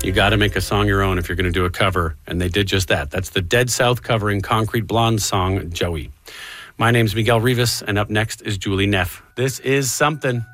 You got to make a song your own if you're going to do a cover, and they did just that. That's the Dead South covering Concrete Blonde's song, Joey. My name's Miguel Rivas, and up next is Julie Neff. This is Something.